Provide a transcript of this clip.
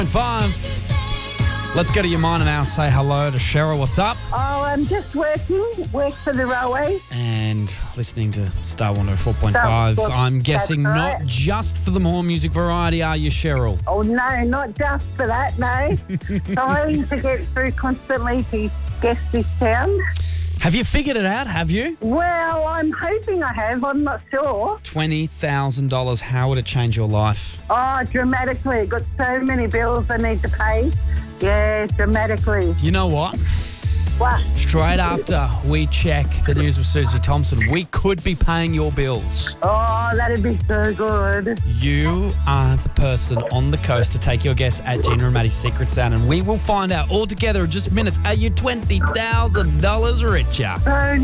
5. Let's go to your mind now. Say hello to Cheryl. What's up? Oh, I'm just work for the railway. And listening to Star 104.5. Star- I'm guessing that's not right. just for the more music variety, are you, Cheryl? Oh, no, not just for that, no. Trying to get through constantly to guess this town. Have you figured it out, have you? Well, I'm hoping I have. I'm not sure. $20,000. How would it change your life? Oh, dramatically. Got so many bills I need to pay. Yeah, dramatically. You know what? What? Straight after we check the news with Susie Thompson, we could be paying your bills. Oh, that'd be so good. You are the person on the coast to take your guess at Gina and Maddie's Secret Sound, and we will find out all together in just minutes. Are you $20,000 richer? So